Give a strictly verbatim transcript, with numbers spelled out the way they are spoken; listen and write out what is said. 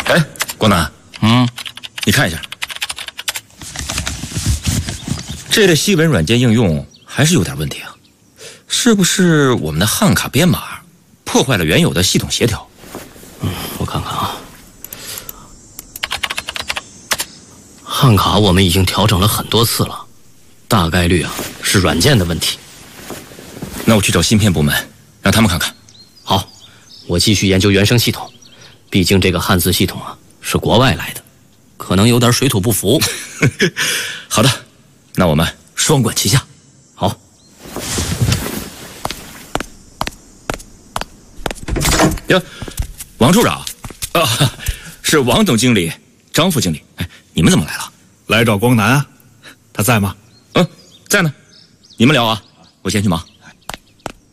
哎，光南， 嗯， 你看一下，这类西文软件应用还是有点问题啊，是不是我们的汉卡编码破坏了原有的系统协调？ 嗯，我看看啊，汉卡我们已经调整了很多次了，大概率啊是软件的问题。 那我去找芯片部门，让他们看看。 好，我继续研究原生系统，毕竟这个汉字系统啊是国外来的，可能有点水土不服。 好的，那我们双管齐下。 好。 哟，王处长，啊，是王总经理、张副经理，哎，你们怎么来了？ 来找光南啊，他在吗？ 嗯，在呢。你们聊啊，我先去忙。